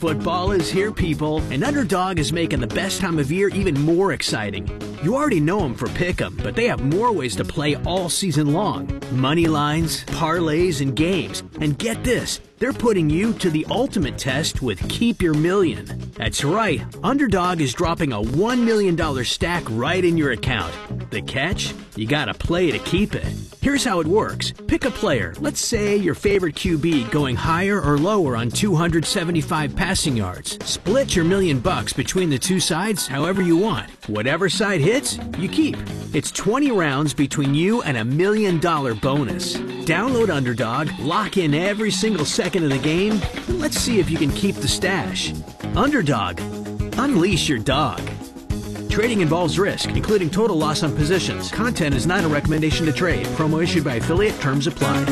Football is here, people, and Underdog is making the best time of year even more exciting. You already know them for Pick'em, but they have more ways to play all season long. Money lines, parlays, and games. And get this, they're putting you to the ultimate test with Keep Your Million. That's right, Underdog is dropping a $1 million stack right in your account. The catch? You gotta play to keep it. Here's how it works. Pick a player, let's say your favorite QB going higher or lower on 275 passing yards. Split your $1 million between the two sides however you want. Whatever side hits, you keep. It's 20 rounds between you and $1 million bonus. Download Underdog, lock in every single second of the game, and let's see if you can keep the stash. Underdog. Unleash your dog. Trading involves risk, including total loss on positions. Content is not a recommendation to trade. Promo issued by affiliate. Terms apply.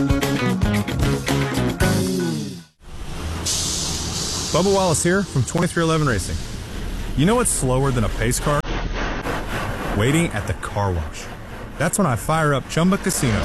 Bubba Wallace here from 2311 Racing. You know what's slower than a pace car? Waiting at the car wash. That's when I fire up Chumba Casino.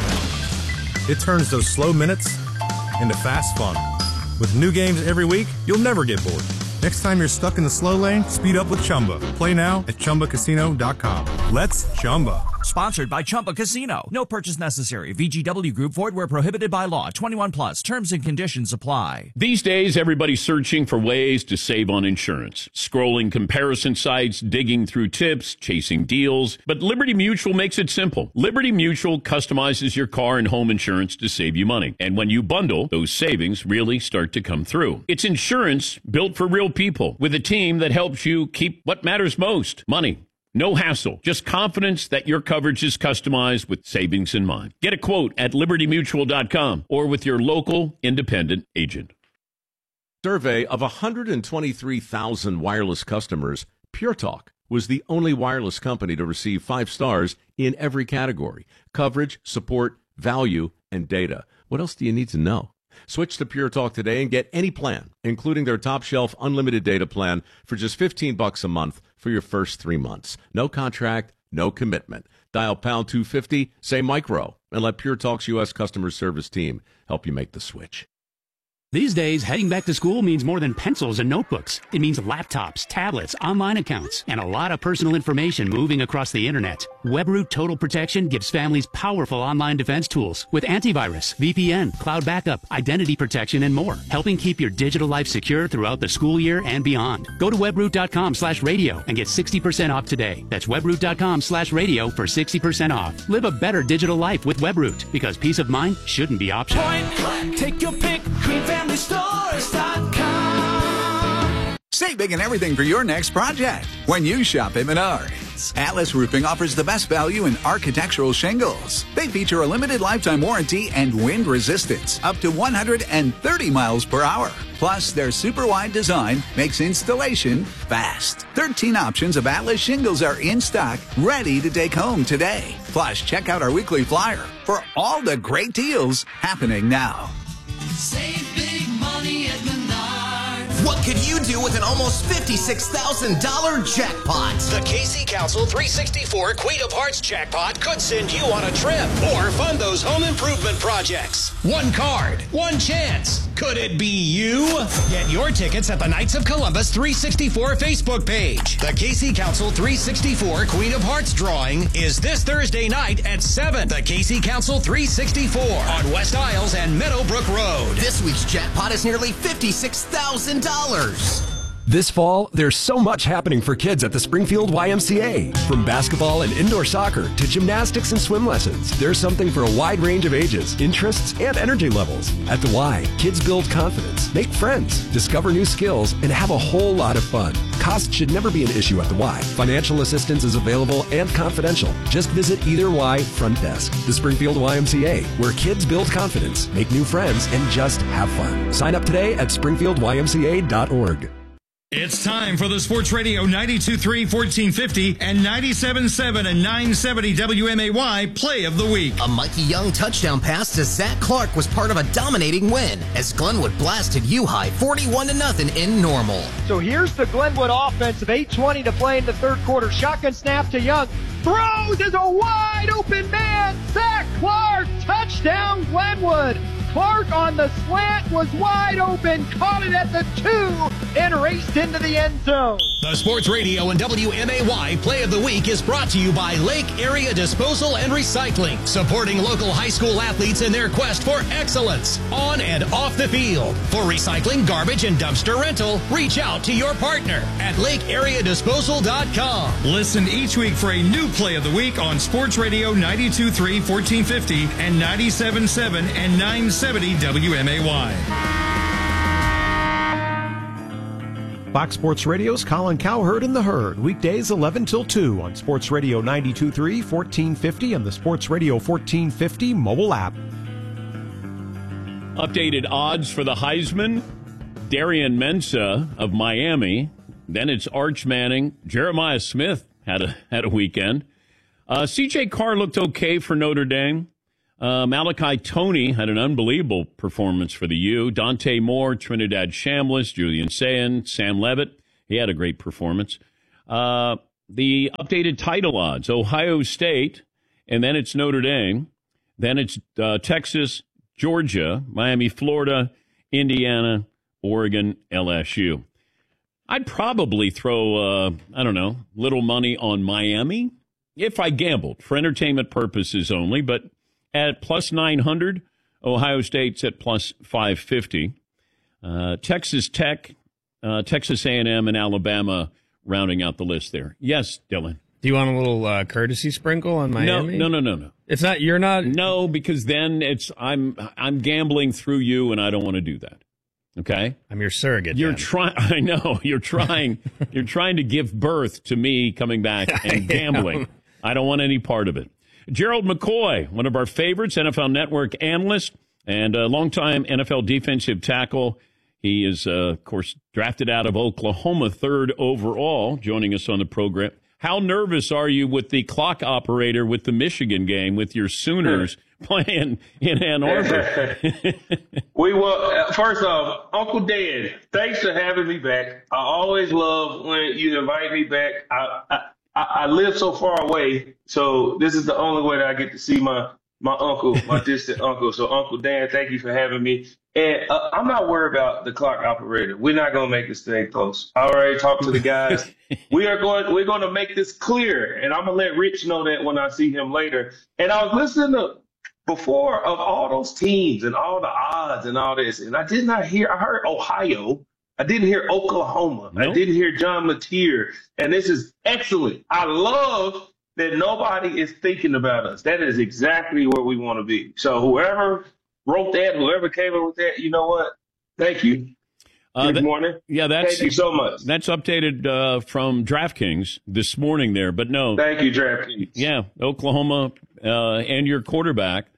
It turns those slow minutes into fast fun. With new games every week, you'll never get bored. Next time you're stuck in the slow lane, speed up with Chumba. Play now at ChumbaCasino.com. Let's Chumba. Sponsored by Chumba Casino. No purchase necessary. VGW Group. Void where prohibited by law. 21 plus. Terms and conditions apply. These days, everybody's searching for ways to save on insurance. Scrolling comparison sites, digging through tips, chasing deals. But Liberty Mutual makes it simple. Liberty Mutual customizes your car and home insurance to save you money. And when you bundle, those savings really start to come through. It's insurance built for real people with a team that helps you keep what matters most, money. No hassle, just confidence that your coverage is customized with savings in mind. Get a quote at libertymutual.com or with your local independent agent. Survey of 123,000 wireless customers, Pure Talk was the only wireless company to receive 5 stars in every category: coverage, support, value, and data. What else do you need to know? Switch to Pure Talk today and get any plan, including their top shelf unlimited data plan for just $15 a month for your first 3 months. No contract, no commitment. Dial pound 250, say micro, and let Pure Talk's U.S. customer service team help you make the switch. These days, heading back to school means more than pencils and notebooks. It means laptops, tablets, online accounts, and a lot of personal information moving across the internet. WebRoot Total Protection gives families powerful online defense tools with antivirus, VPN, cloud backup, identity protection, and more, helping keep your digital life secure throughout the school year and beyond. Go to webroot.com/radio and get 60% off today. That's webroot.com/radio for 60% off. Live a better digital life with WebRoot, because peace of mind shouldn't be optional. Point blank, take your pick, GreenFamilyStores.com. Save big and everything for your next project when you shop at Menards. Atlas Roofing offers the best value in architectural shingles. They feature a limited lifetime warranty and wind resistance up to 130 miles per hour. Plus, their super wide design makes installation fast. 13 options of Atlas shingles are in stock, ready to take home today. Plus, check out our weekly flyer for all the great deals happening now. Save big money at Menards. What could you do with an almost $56,000 jackpot? The KC Council 364 Queen of Hearts jackpot could send you on a trip or fund those home improvement projects. One card, one chance. Could it be you? Get your tickets at the Knights of Columbus 364 Facebook page. The KC Council 364 Queen of Hearts drawing is this Thursday night at 7. The KC Council 364 on West Isles and Meadowbrook Road. This week's jackpot is nearly $56,000. This fall, there's so much happening for kids at the Springfield YMCA. From basketball and indoor soccer to gymnastics and swim lessons, there's something for a wide range of ages, interests, and energy levels. At the Y, kids build confidence, make friends, discover new skills, and have a whole lot of fun. Cost should never be an issue at the Y. Financial assistance is available and confidential. Just visit either Y front desk. The Springfield YMCA, where kids build confidence, make new friends, and just have fun. Sign up today at springfieldymca.org. It's time for the Sports Radio 92.3 1450 and 97.7 and 970 WMAY Play of the Week. A Mikey Young touchdown pass to Zach Clark was part of a dominating win as Glenwood blasted U-High 41-0 in Normal. So here's the Glenwood offense of 8:20 to play in the third quarter. Shotgun snap to Young. Throws is a wide open man. Zach Clark, touchdown Glenwood. Clark on the slant was wide open, caught it at the 2, and raced into the end zone. The Sports Radio and WMAY Play of the Week is brought to you by Lake Area Disposal and Recycling, supporting local high school athletes in their quest for excellence on and off the field. For recycling, garbage, and dumpster rental, reach out to your partner at lakeareadisposal.com. Listen each week for a new Play of the Week on Sports Radio 92.3, 1450 and 97.7 and 970 WMAY. Fox Sports Radio's Colin Cowherd and the Herd, weekdays 11 till 2 on Sports Radio 92.3, 1450 and the Sports Radio 1450 mobile app. Updated odds for the Heisman. Darian Mensah of Miami. Then it's Arch Manning. Jeremiah Smith had a weekend. C.J. Carr looked okay for Notre Dame. Malachi Toney had an unbelievable performance for the U. Dante Moore, Trinidad Shambliss, Julian Sayin, Sam Levitt. He had a great performance. The updated title odds, Ohio State, and then it's Notre Dame. Then it's Texas, Georgia, Miami, Florida, Indiana, Oregon, LSU. I'd probably throw, little money on Miami if I gambled for entertainment purposes only, but at plus 900, Ohio State's at plus 550. Texas Tech, Texas A&M, and Alabama rounding out the list there. Yes, Dylan. Do you want a little courtesy sprinkle on Miami? No. It's not. You're not. No, because then I'm gambling through you, and I don't want to do that. Okay, I'm your surrogate. You're trying. I know you're trying. You're trying to give birth to me coming back and gambling. I don't want any part of it. Gerald McCoy, one of our favorites, NFL Network analyst and a longtime NFL defensive tackle. He is, of course, drafted out of Oklahoma, 3rd overall, joining us on the program. How nervous are you with the clock operator with the Michigan game, with your Sooners playing in Ann Arbor? First off, Uncle Dan, thanks for having me back. I always love when you invite me back. I live so far away, so this is the only way that I get to see my uncle, my distant uncle. So, Uncle Dan, thank you for having me. And I'm not worried about the clock operator. We're not going to make this thing close. I already talked to the guys. We're going to make this clear, and I'm going to let Rich know that when I see him later. And I was listening to before of all those teams and all the odds and all this, and I heard Ohio. I didn't hear Oklahoma. Nope. I didn't hear John Mateer. And this is excellent. I love that nobody is thinking about us. That is exactly where we want to be. So whoever wrote that, whoever came up with that, you know what? Thank you. Good morning. Yeah, thank you so much. That's updated from DraftKings this morning there. But no. Thank you, DraftKings. Yeah, Oklahoma and your quarterback,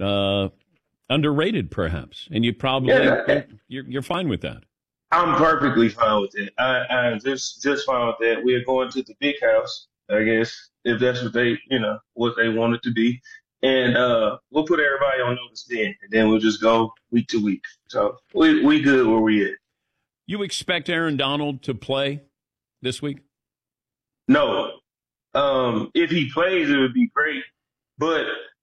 underrated perhaps. And you probably, you're fine with that. I'm perfectly fine with it. I'm just fine with that. We're going to the big house, I guess, if that's what they want it to be. And we'll put everybody on notice then, and then we'll just go week to week. So we good where we at. You expect Aaron Donald to play this week? No. If he plays, it would be great. But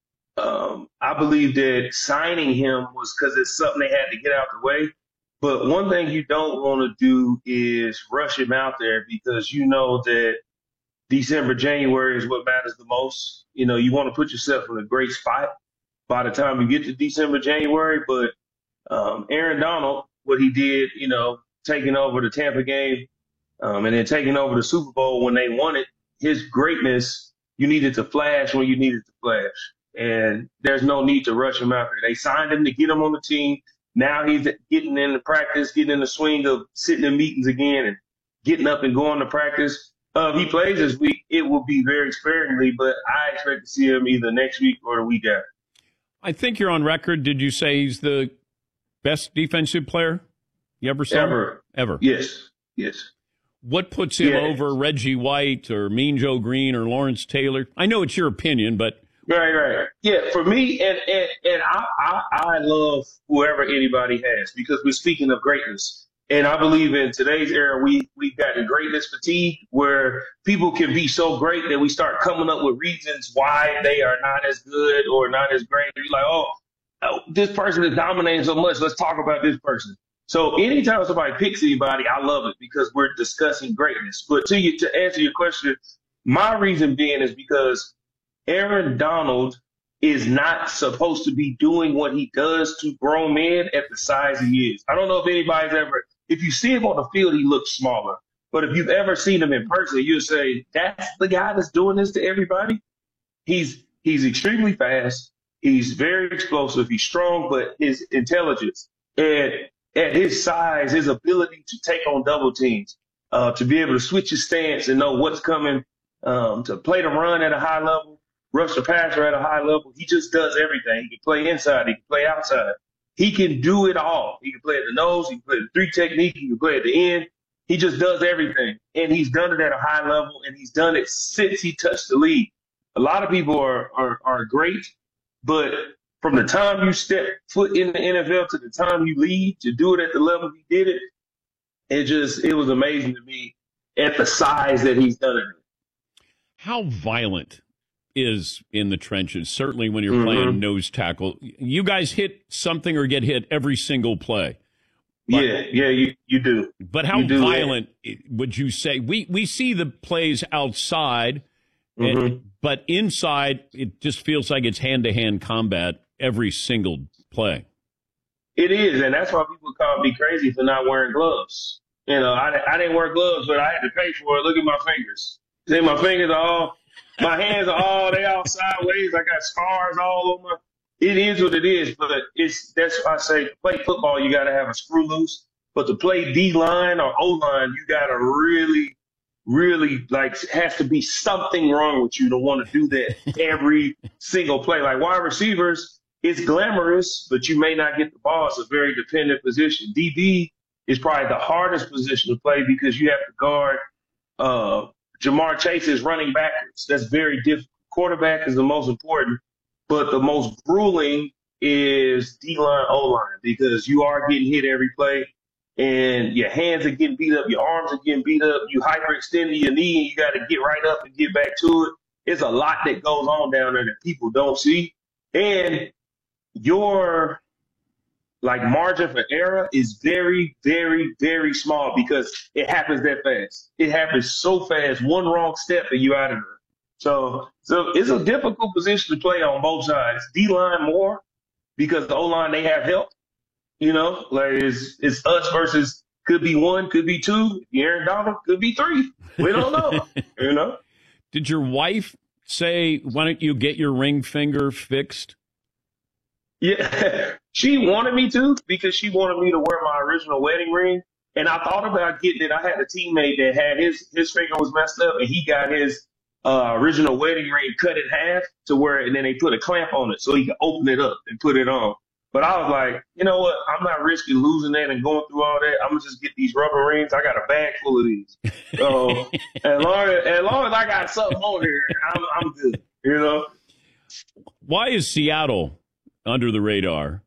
I believe that signing him was because it's something they had to get out the way. But one thing you don't want to do is rush him out there because you know that December, January is what matters the most. You know, you want to put yourself in a great spot by the time you get to December, January. But Aaron Donald, what he did, taking over the Tampa game and then taking over the Super Bowl when they won it, his greatness, you needed to flash when you needed to flash. And there's no need to rush him out there. They signed him to get him on the team. Now he's getting into practice, getting in the swing of sitting in meetings again and getting up and going to practice. If he plays this week, it will be very sparingly, but I expect to see him either next week or the week after. I think you're on record. Did you say he's the best defensive player you ever saw? Ever. Yes. What puts him over Reggie White or Mean Joe Green or Lawrence Taylor? I know it's your opinion, but Right. Yeah, for me, and I love whoever anybody has because we're speaking of greatness. And I believe in today's era, we've gotten greatness fatigue where people can be so great that we start coming up with reasons why they are not as good or not as great. You're like, oh, oh, this person is dominating so much. Let's talk about this person. So anytime somebody picks anybody, I love it because we're discussing greatness. But to answer your question, my reason being is because Aaron Donald is not supposed to be doing what he does to grown men at the size he is. I don't know if anybody's ever, if you see him on the field, he looks smaller. But if you've ever seen him in person, you'll say, that's the guy that's doing this to everybody. He's extremely fast. He's very explosive. He's strong, but his intelligence and at his size, his ability to take on double teams, to be able to switch his stance and know what's coming, to play the run at a high level, rush the passer at a high level. He just does everything. He can play inside. He can play outside. He can do it all. He can play at the nose. He can play the three technique. He can play at the end. He just does everything. And he's done it at a high level, and he's done it since he touched the league. A lot of people are great, but from the time you step foot in the NFL to the time you leave to do it at the level he did it, it was amazing to me at the size that he's done it. How violent is in the trenches, certainly when you're playing nose tackle. You guys hit something or get hit every single play. But, you do. But how violent would you say? We see the plays outside, but inside it just feels like it's hand-to-hand combat every single play. It is, and that's why people call me crazy for not wearing gloves. You know, I didn't wear gloves, but I had to pay for it. Look at my fingers. See, my fingers are all, my hands are all, they all sideways. I got scars all over. It is what it is, but that's why I say to play football, you got to have a screw loose. But to play D-line or O-line, you got to really, has to be something wrong with you to want to do that every single play. Like wide receivers, it's glamorous, but you may not get the ball. It's a very dependent position. DB is probably the hardest position to play because you have to guard Jamar Chase is running backwards. That's very difficult. Quarterback is the most important, but the most grueling is D-line, O-line because you are getting hit every play and your hands are getting beat up, your arms are getting beat up, you hyperextending your knee and you got to get right up and get back to it. There's a lot that goes on down there that people don't see. And your margin for error is very, very, very small because it happens that fast. It happens so fast. One wrong step and you're out of there. So it's a difficult position to play on both sides. D-line more because the O-line, they have help. You know, like it's us versus could be one, could be two. Aaron Donald could be three. We don't know. You know. Did your wife say, why don't you get your ring finger fixed? Yeah, she wanted me to because she wanted me to wear my original wedding ring. And I thought about getting it. I had a teammate that had his finger was messed up and he got his original wedding ring cut in half to where, and then they put a clamp on it so he could open it up and put it on. But I was like, you know what? I'm not risking losing that and going through all that. I'm going to just get these rubber rings. I got a bag full of these. So as long as I got something on here, I'm good, you know? Why is Seattle under the radar?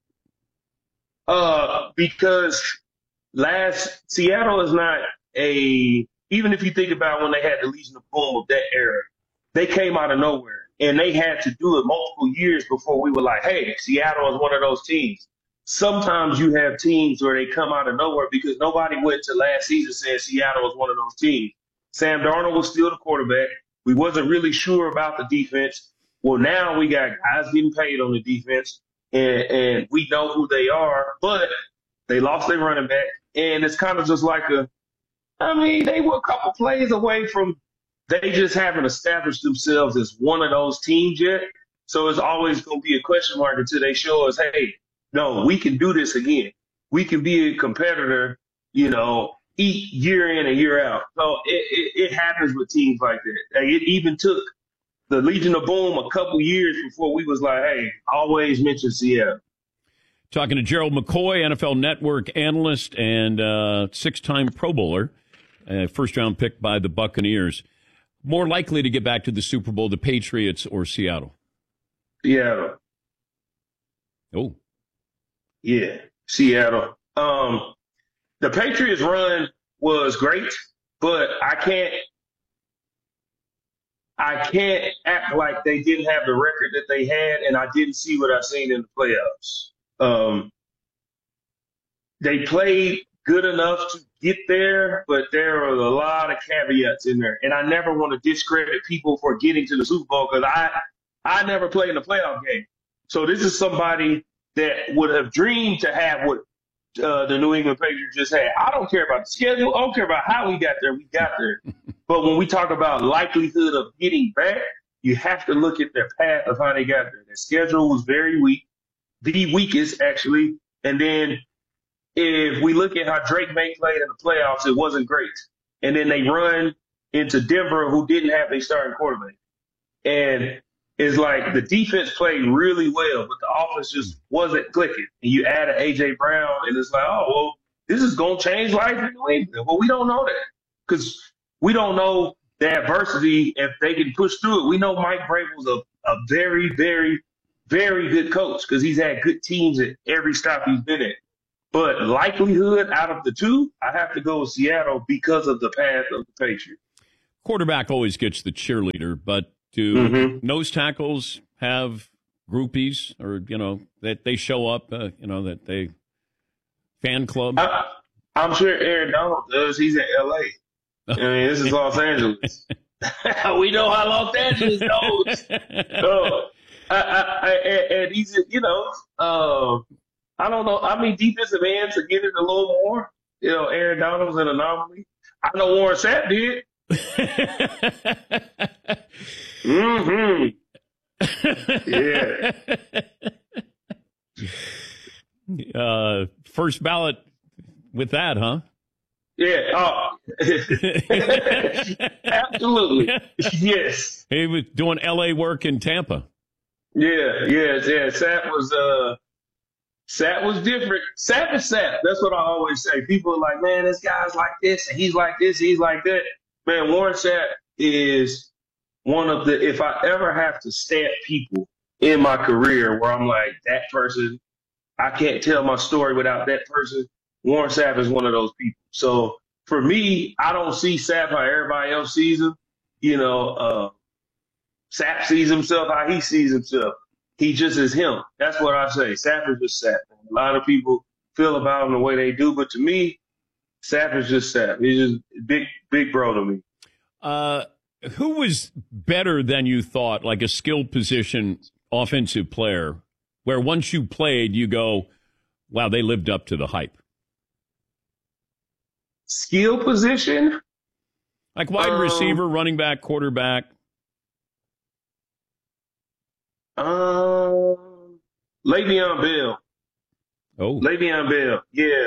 Because Seattle is not even if you think about when they had the Legion of Boom of that era, they came out of nowhere. And they had to do it multiple years before we were like, hey, Seattle is one of those teams. Sometimes you have teams where they come out of nowhere because nobody went to last season saying Seattle was one of those teams. Sam Darnold was still the quarterback. We wasn't really sure about the defense. Well, now we got guys getting paid on the defense, and we know who they are, but they lost their running back. And it's kind of just like they were a couple plays away from they just haven't established themselves as one of those teams yet. So it's always going to be a question mark until they show us, hey, no, we can do this again. We can be a competitor, year in and year out. So it happens with teams like that. It even took the Legion of Boom a couple years before we was like, hey, always mention Seattle. Talking to Gerald McCoy, NFL Network analyst and 6-time Pro Bowler, first-round pick by the Buccaneers. More likely to get back to the Super Bowl, the Patriots or Seattle? Seattle. Oh. Yeah, Seattle. The Patriots run was great, but I I can't act like they didn't have the record that they had, and I didn't see what I've seen in the playoffs. They played good enough to get there, but there are a lot of caveats in there. And I never want to discredit people for getting to the Super Bowl because I never played in a playoff game. So this is somebody that would have dreamed to have what the New England Patriots just had. I don't care about the schedule. I don't care about how we got there. We got there. But when we talk about likelihood of getting back, you have to look at their path of how they got there. Their schedule was very weak, the weakest actually. And then if we look at how Drake May played in the playoffs, it wasn't great. And then they run into Denver, who didn't have their starting quarterback. And it's like the defense played really well, but the offense just wasn't clicking. And you add an A.J. Brown, and it's like, oh, well, this is going to change life in New England. Well, we don't know that because we don't know the adversity if they can push through it. We know Mike Vrabel's a very, very, very good coach because he's had good teams at every stop he's been at. But likelihood out of the two, I have to go with Seattle because of the path of the Patriots. Quarterback always gets the cheerleader, but do nose tackles have groupies or, that they show up, that they fan club? I'm sure Aaron Donald does. He's in L.A. I mean, this is Los Angeles. We know how Los Angeles goes. And he's, I don't know. I mean, defensive ends are getting a little more. Aaron Donald's an anomaly. I know Warren Sapp did. Yeah. First ballot with that, huh? Yeah. Absolutely. Yes. He was doing L.A. work in Tampa. Yeah. Sapp was different. Sapp is Sapp. That's what I always say. People are like, man, this guy's like this, and he's like this, he's like that. Man, Warren Sapp is one of the, if I ever have to stamp people in my career where I'm like, that person, I can't tell my story without that person, Warren Sapp is one of those people. So for me, I don't see Sapp how everybody else sees him. Sapp sees himself how he sees himself. He just is him. That's what I say. Sapp is just Sapp. A lot of people feel about him the way they do, but to me, Sapp is just Sapp. He's just big bro to me. Who was better than you thought, like a skill position offensive player, where once you played, you go, wow, they lived up to the hype? Skill position? Like wide receiver, running back, quarterback. Le'Veon Bell. Oh. Le'Veon Bell, yeah.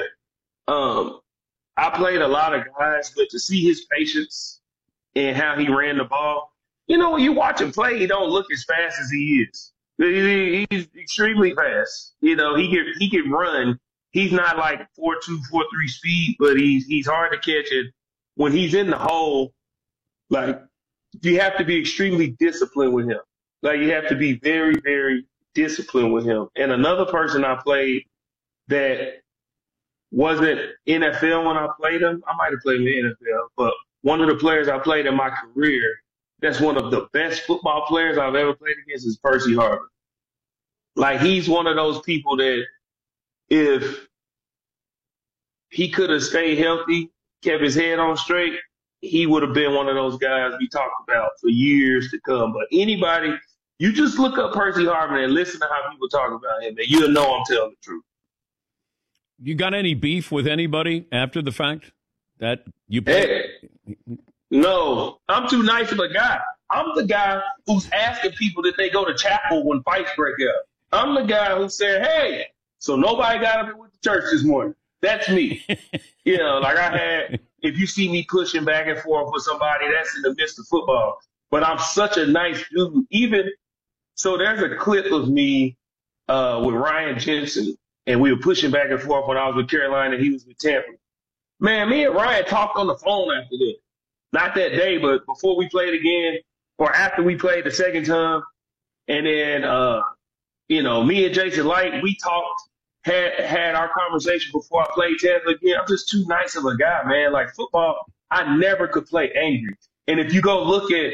I played a lot of guys, but to see his patience and how he ran the ball, when you watch him play, he don't look as fast as he is. He's extremely fast. He can run. He's not like 4.2, 4.3 speed, but he's hard to catch it. When he's in the hole, like, you have to be extremely disciplined with him. Like, you have to be very, very disciplined with him. And another person I played that wasn't NFL when I played him, I might have played in the NFL, but one of the players I played in my career, that's one of the best football players I've ever played against, is Percy Harvin. Like, he's one of those people that if he could have stayed healthy, kept his head on straight, he would have been one of those guys we talked about for years to come. But anybody, you just look up Percy Harvin and listen to how people talk about him, and you'll know I'm telling the truth. You got any beef with anybody after the fact that you played? Hey, no, I'm too nice of a guy. I'm the guy who's asking people that they go to chapel when fights break out. I'm the guy who said, hey, so nobody got up and went to church this morning. That's me. Like I had, if you see me pushing back and forth with somebody, that's in the midst of football. But I'm such a nice dude. So there's a clip of me with Ryan Jensen, and we were pushing back and forth when I was with Carolina and he was with Tampa. Man, me and Ryan talked on the phone after that. Not that day, but before we played again, or after we played the second time. And then, me and Jason Light, we talked, had our conversation before I played Tampa again. I'm just too nice of a guy, man. Like football, I never could play angry. And if you go look at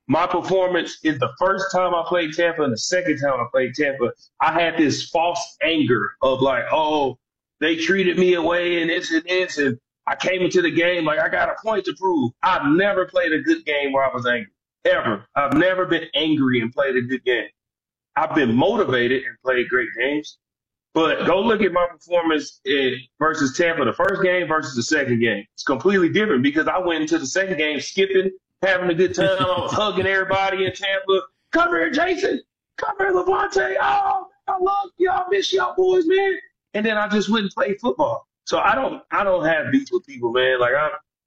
my performance is the first time I played Tampa and the second time I played Tampa, I had this false anger of like, oh, they treated me away and this and this. And I came into the game like I got a point to prove. I've never played a good game where I was angry, ever. I've never been angry and played a good game. I've been motivated and played great games. But go look at my performance versus Tampa, the first game versus the second game. It's completely different because I went into the second game skipping, having a good time. I was hugging everybody in Tampa. Come here, Jason. Come here, Levante. Oh, I love y'all. Miss y'all boys, man. And then I just went and played football. So I don't have beef with people, man. Like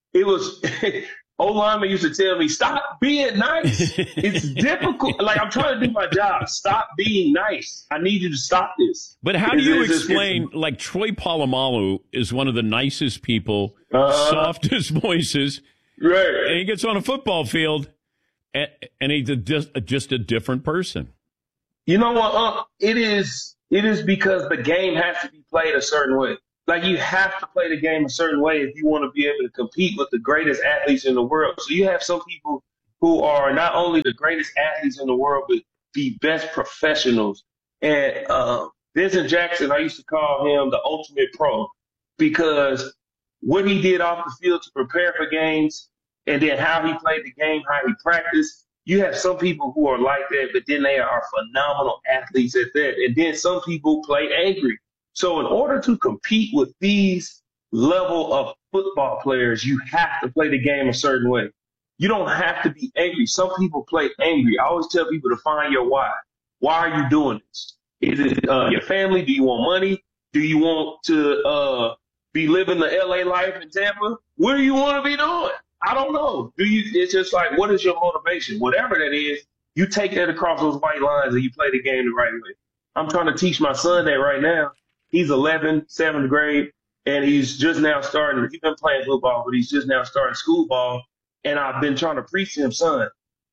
old lineman used to tell me, stop being nice. It's difficult. Like, I'm trying to do my job. Stop being nice. I need you to stop this. But how do you explain, like, Troy Polamalu is one of the nicest people, softest voices. Right. And he gets on a football field, and he's just a different person. You know what? It is because the game has to be played a certain way. Like, you have to play the game a certain way if you want to be able to compete with the greatest athletes in the world. So you have some people who are not only the greatest athletes in the world, but the best professionals. And Vincent Jackson, I used to call him the ultimate pro because what he did off the field to prepare for games and then how he played the game, how he practiced. You have some people who are like that, but then they are phenomenal athletes at that. And then some people play angry. So in order to compete with these level of football players, you have to play the game a certain way. You don't have to be angry. Some people play angry. I always tell people to find your why. Why are you doing this? Is it your family? Do you want money? Do you want to be living the LA life in Tampa? What do you want to be doing? I don't know. It's just like, what is your motivation? Whatever that is, you take that across those white lines and you play the game the right way. I'm trying to teach my son that right now. He's 11, 7th grade, and he's just now starting. He's been playing football, but he's just now starting school ball. And I've been trying to preach to him, son,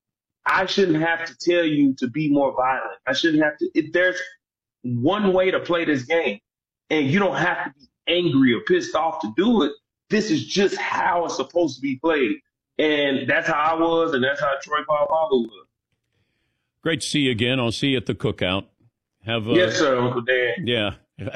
I shouldn't have to tell you to be more violent. I shouldn't have to. There's one way to play this game, and you don't have to be angry or pissed off to do it. This is just how it's supposed to be played. And that's how I was, and that's how Troy Polamalu was. Great to see you again. I'll see you at the cookout. Yes, sir, Uncle Dan. Yeah.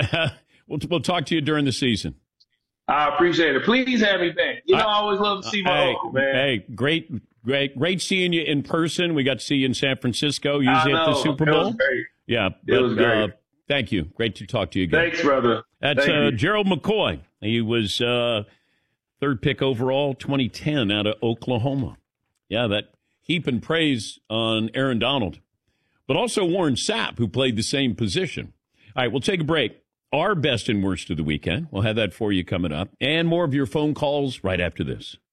We'll talk to you during the season. I appreciate it. Please have me back. I always love to see my uncle, man. Hey, great seeing you in person. We got to see you in San Francisco, usually at the Super Bowl. It was great. Yeah, it was great. Thank you. Great to talk to you again. Thanks, brother. That's Gerald McCoy. He was third pick overall, 2010, out of Oklahoma. Yeah, that heaping praise on Aaron Donald. But also Warren Sapp, who played the same position. All right, we'll take a break. Our best and worst of the weekend. We'll have that for you coming up. And more of your phone calls right after this.